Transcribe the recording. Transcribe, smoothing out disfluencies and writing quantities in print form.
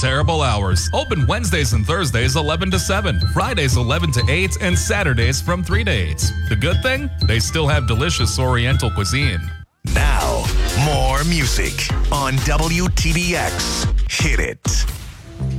terrible hours. Open Wednesdays and Thursdays 11 to 7, Fridays 11 to 8, and Saturdays from 3 to 8. The good thing? They still have delicious Oriental cuisine. Now, more music on WTDX. Hit it.